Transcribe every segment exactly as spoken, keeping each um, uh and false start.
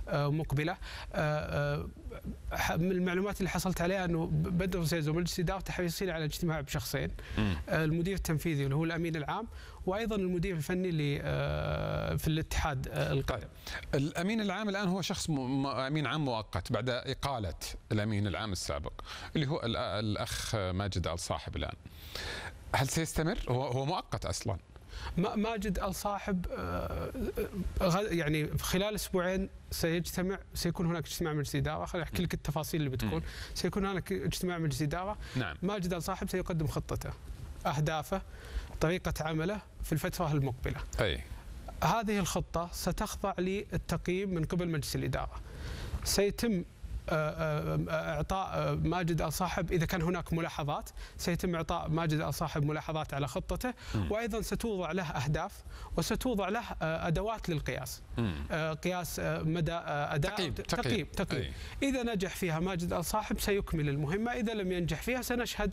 مقبلة. من المعلومات اللي حصلت عليها أنه بدر رزيزة ومجلس إدارته حريصين على اجتماع بشخصين، المدير التنفيذي اللي هو الأمين العام، وأيضا المدير الفني اللي في الاتحاد القدم. الأمين العام الآن هو شخص أمين عام مؤقت بعد إقالة الأمين العام السابق اللي هو الأخ ماجد آل صاحب. الآن هل سيستمر؟ هو هو مؤقت أصلا. ماجد آل صاحب يعني خلال اسبوعين سيجتمع، سيكون هناك اجتماع مجلس اداره، خليني احكي لك التفاصيل اللي بتكون. سيكون هناك اجتماع مجلس اداره. نعم. ماجد آل صاحب سيقدم خطته، اهدافه، طريقه عمله في الفتره المقبله. اي هذه الخطه ستخضع للتقييم من قبل مجلس الاداره. سيتم اعطاء ماجد آل صاحب اذا كان هناك ملاحظات، سيتم اعطاء ماجد آل صاحب ملاحظات على خطته، وايضا ستوضع له اهداف وستوضع له ادوات للقياس. قياس مدى اداء تقييم تقييم, تقييم. اذا نجح فيها ماجد آل صاحب سيكمل المهمه، اذا لم ينجح فيها سنشهد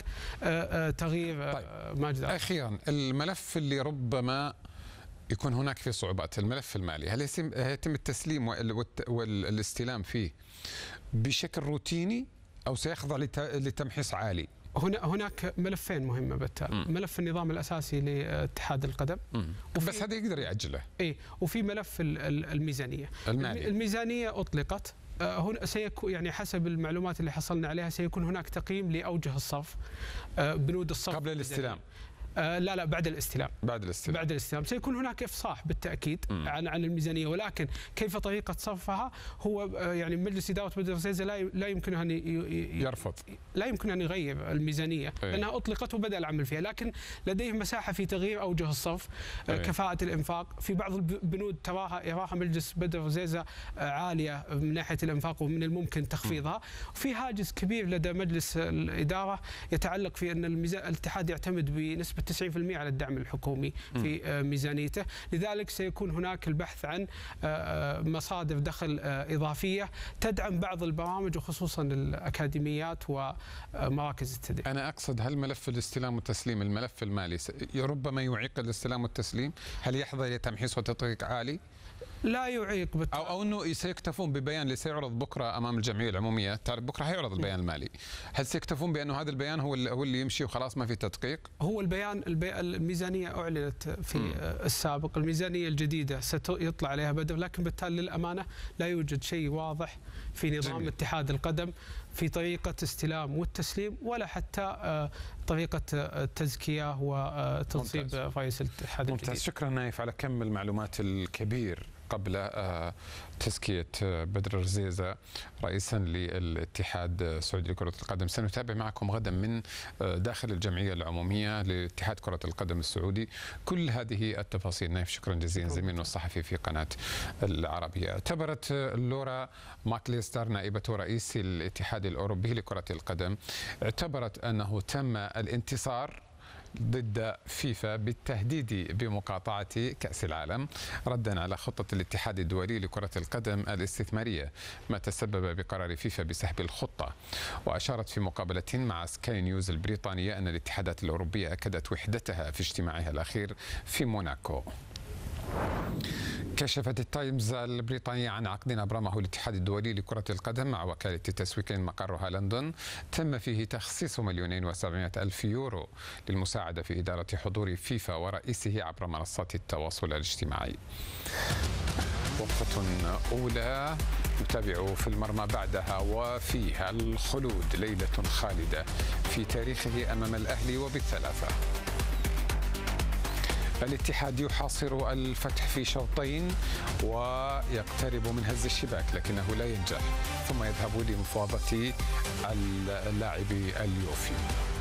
تغيير. طيب. ماجد آل. اخيرا الملف اللي ربما يكون هناك فيه صعوبات، الملف المالي، هل يتم التسليم والاستلام فيه بشكل روتيني أو سيخضع لتمحيص عالي؟ هنا هناك ملفين مهمة بالتالي، ملف النظام الأساسي لاتحاد القدم، بس هذا يقدر يأجله. إيه، وفي ملف الميزانية. المالي. الميزانية أطلقت، هنا سيكون يعني حسب المعلومات اللي حصلنا عليها سيكون هناك تقييم لأوجه الصرف، بنود الصرف قبل الاستلام. آه لا لا بعد الاستلام. بعد الاستلام. بعد الاستلام سيكون هناك افصاح بالتاكيد م. عن عن الميزانيه، ولكن كيف طريقه صرفها هو آه يعني مجلس اداره بدر رزيزة لا لا يمكنه ان يرفض، لا يمكن ان يغير الميزانيه أي. لانها اطلقت وبدا العمل فيها، لكن لديه مساحه في تغيير اوجه الصرف، آه كفاءه الانفاق في بعض البنود تراها يراها مجلس بدر رزيزة آه عاليه من ناحيه الانفاق ومن الممكن تخفيضها، وفي هاجس كبير لدى مجلس الاداره يتعلق في ان الاتحاد يعتمد بنسبه تسعين بالمئة على الدعم الحكومي في ميزانيته، لذلك سيكون هناك البحث عن مصادر دخل إضافية تدعم بعض البرامج وخصوصا الأكاديميات ومراكز التدريب. أنا أقصد هل ملف الاستلام والتسليم، الملف المالي ربما يعيق الاستلام والتسليم؟ هل يحظى لتمحيص وتدقيق عالي؟ لا يعيق بالتالي. أو, أو أنه سيكتفون ببيان اللي سيعرض بكرة أمام الجمعية العمومية، تعرف بكرة هيعرض البيان المالي، هل سيكتفون بأنه هذا البيان هو اللي, هو اللي يمشي وخلاص ما في تدقيق؟ هو البيان البي... الميزانية أعلنت في م. السابق، الميزانية الجديدة سيطلع عليها بدر، لكن بالتالي للأمانة لا يوجد شيء واضح في نظام جميل. اتحاد القدم في طريقة استلام والتسليم، ولا حتى طريقة التزكية وتنصيب رئيس الاتحاد الجديد. ممتاز، شكرا نايف على كم المعلومات الكبير قبل تزكية بدر رزيزة رئيسا للاتحاد السعودي لكرة القدم. سنتابع معكم غدا من داخل الجمعية العمومية لاتحاد كرة القدم السعودي كل هذه التفاصيل. نايف شكرا جزيلا، زميلنا الصحفي في قناة العربية. اعتبرت لورا ماكليستر نائبة رئيس الاتحاد الأوروبي لكرة القدم اعتبرت أنه تم الانتصار ضد فيفا بالتهديد بمقاطعة كأس العالم ردا على خطة الاتحاد الدولي لكرة القدم الاستثمارية، ما تسبب بقرار فيفا بسحب الخطة. وأشارت في مقابلة مع سكاي نيوز البريطانية أن الاتحادات الأوروبية أكدت وحدتها في اجتماعها الأخير في موناكو. كشفت التايمز البريطانية عن عقد أبرمه الاتحاد الدولي لكرة القدم مع وكالة تسويق مقرها لندن تم فيه تخصيص مليونين وسبعمائة ألف يورو للمساعدة في إدارة حضور فيفا ورئيسه عبر منصات التواصل الاجتماعي. وقفة أولى نتابع في المرمى بعدها وفيها الخلود، ليلة خالدة في تاريخه أمام الأهلي وبالثلاثة. الاتحاد يحاصر الفتح في شوطين ويقترب من هز الشباك لكنه لا ينجح، ثم يذهب لمفاوضة اللاعب اليوفي.